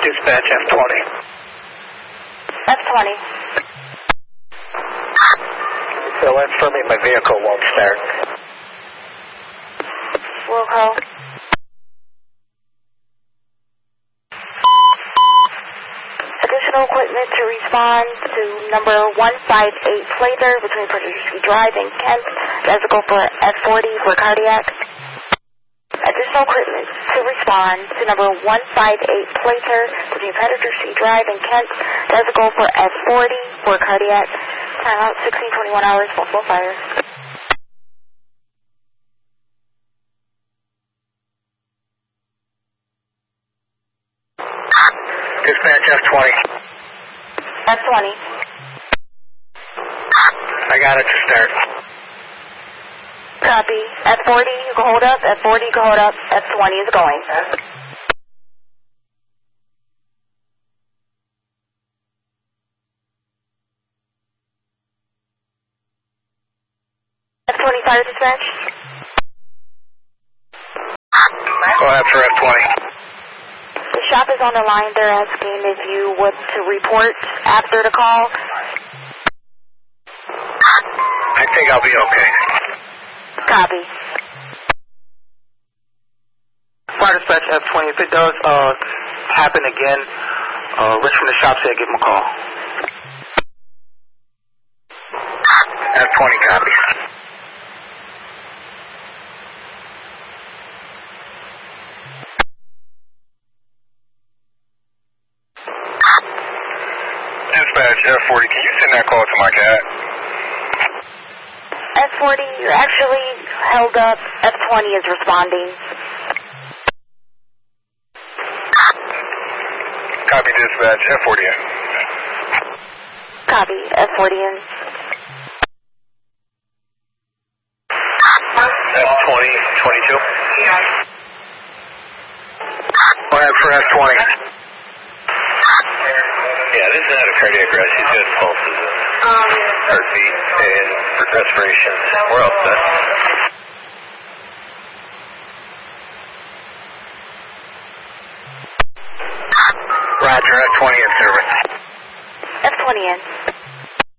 Dispatch F20. F20. So that's for me, my vehicle won't start. Wilco. Additional equipment to respond to number 158 Flather between Frederick Drive and Kent. That's a go for F40 for cardiac. Additional equipment to respond to number 158 Flather between Frederick Drive and Kent. That's a go for F40 for cardiac. Time out 16:21 hours, multiple fires. Dispatch F20. F20. I got it to start. Copy. F40, you can hold up. F40, you can hold up. F20 is going. F20 fire dispatch. Go ahead for F20. The shop is on the line. They're asking if you would to report after the call. I think I'll be okay. Copy. Fire dispatch F20. If it does happen again, Rich from the shop said give him a call. F20 copy. Dispatch F40, can you send that call to my cat? F40, you're actually held up. F20 is responding. Copy dispatch F40 in. Copy. F40 in. F20, 22. Go ahead for F20. Yeah, this is not a cardiac arrest. He's got pulses and heartbeat and respiration. We're all set. Roger, F20 in service. F20 in.